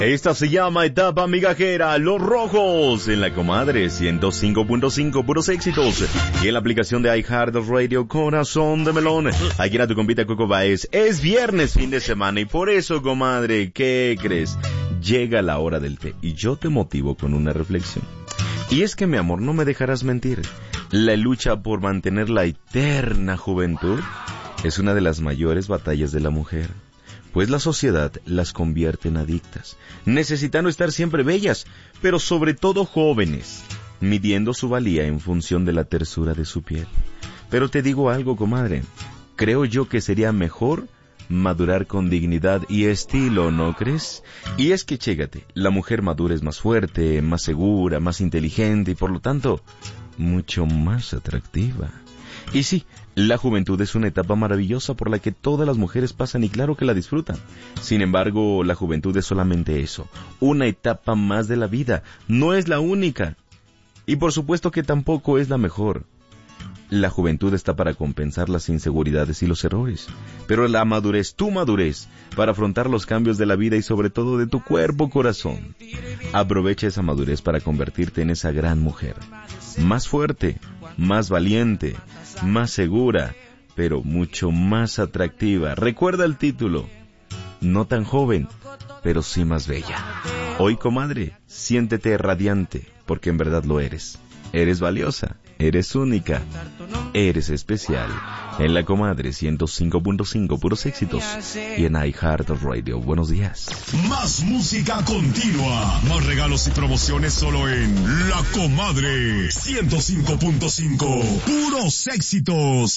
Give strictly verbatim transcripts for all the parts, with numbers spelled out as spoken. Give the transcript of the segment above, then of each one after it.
Esta se llama Etapa Migajera, Los Rojos, en la Comadre ciento cinco punto cinco, puros éxitos. Y en la aplicación de iHeartRadio, Corazón de Melón. Aquí era tu compita Coco Baez. Es viernes, fin de semana, y por eso, comadre, ¿qué crees? Llega la hora del té, y yo te motivo con una reflexión. Y es que, mi amor, no me dejarás mentir. La lucha por mantener la eterna juventud es una de las mayores batallas de la mujer. Pues la sociedad las convierte en adictas, necesitando estar siempre bellas, pero sobre todo jóvenes, midiendo su valía en función de la tersura de su piel. Pero te digo algo, comadre, creo yo que sería mejor madurar con dignidad y estilo, ¿no crees? Y es que, chécate, la mujer madura es más fuerte, más segura, más inteligente y por lo tanto, mucho más atractiva. Y sí, la juventud es una etapa maravillosa por la que todas las mujeres pasan y claro que la disfrutan. Sin embargo, la juventud es solamente eso, una etapa más de la vida, no es la única. Y por supuesto que tampoco es la mejor. La juventud está para compensar las inseguridades y los errores, pero la madurez, tu madurez, para afrontar los cambios de la vida y sobre todo de tu cuerpo, corazón. Aprovecha esa madurez para convertirte en esa gran mujer, más fuerte, más valiente, más segura, pero mucho más atractiva. Recuerda el título, no tan joven, pero sí más bella. Hoy, comadre, siéntete radiante, porque en verdad lo eres. Eres valiosa, eres única, eres especial. En la Comadre ciento cinco punto cinco, puros éxitos. Y en iHeartRadio, buenos días. Más música continua, más regalos y promociones solo en La Comadre ciento cinco punto cinco, puros éxitos.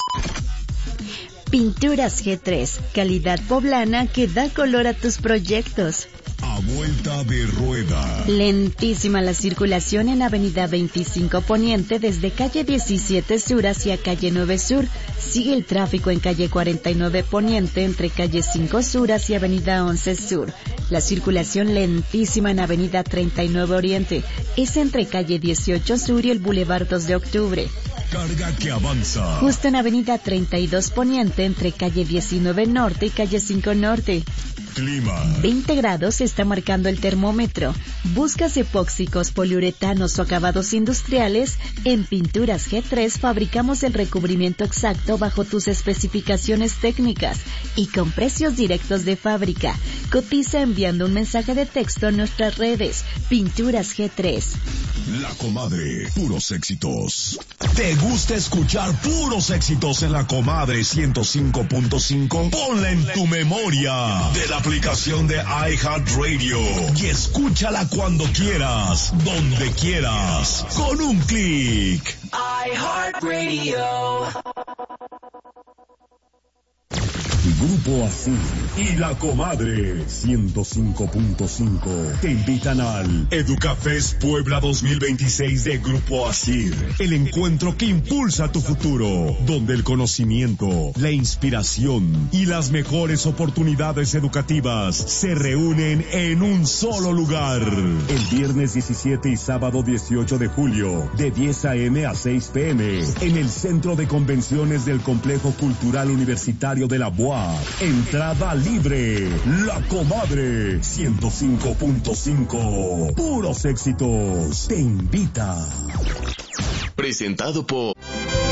Pinturas G tres, calidad poblana que da color a tus proyectos. A vuelta de rueda. Lentísima la circulación en Avenida veinticinco Poniente desde calle diecisiete Sur hacia calle nueve Sur. Sigue el tráfico en calle cuarenta y nueve Poniente entre calle cinco Sur hacia Avenida once Sur. La circulación lentísima en Avenida treinta y nueve Oriente es entre calle dieciocho Sur y el Boulevard dos de Octubre. Carga que avanza. Justo en Avenida treinta y dos Poniente entre calle diecinueve Norte y calle cinco Norte. Clima. veinte grados está marcando el termómetro. ¿Buscas epóxicos, poliuretanos o acabados industriales? En Pinturas G tres fabricamos el recubrimiento exacto bajo tus especificaciones técnicas y con precios directos de fábrica. Cotiza enviando un mensaje de texto a nuestras redes. Pinturas G tres. La Comadre, puros éxitos. ¿Te gusta escuchar puros éxitos en La Comadre ciento cinco punto cinco? Ponla en tu memoria de la aplicación de iHeartRadio y escúchala cuando quieras, donde quieras, con un clic. iHeartRadio. Grupo Asir y La Comadre ciento cinco punto cinco te invitan al Educafest Puebla dos mil veintiséis de Grupo Asir, el encuentro que impulsa tu futuro, donde el conocimiento, la inspiración y las mejores oportunidades educativas se reúnen en un solo lugar. El viernes diecisiete y sábado dieciocho de julio, de diez a eme a seis pe eme, en el Centro de Convenciones del Complejo Cultural Universitario de la U A P. Entrada libre. La Comadre ciento cinco punto cinco. Puros éxitos. Te invita. Presentado por